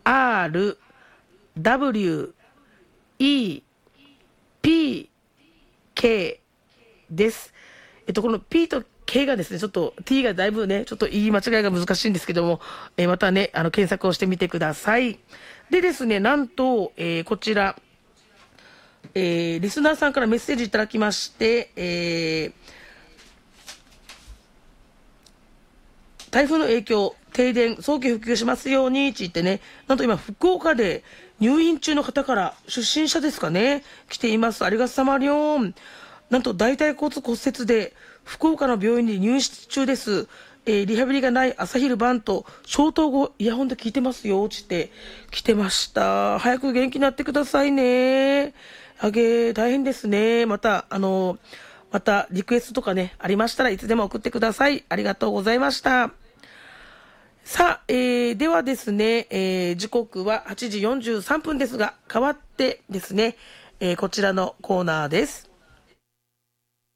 R W E P K です。この P と K がですね、ちょっと T がだいぶね、ちょっと言い間違いが難しいんですけども、またね、検索をしてみてください。でですね、なんと、こちら、リスナーさんからメッセージいただきまして、台風の影響、停電、早期復旧しますようにって言ってね、なんと今、福岡で入院中の方から出身者ですかね、来ています。ありがとさまりょん。なんと大腿骨骨折で福岡の病院に入院中です。リハビリがない朝昼晩と消灯後イヤホンで聞いてますよって来てました。早く元気になってくださいね。大変ですね。またリクエストとかねありましたらいつでも送ってください。ありがとうございました。さあ、ではですね、時刻は8時43分ですが、代わってですね、こちらのコーナーです。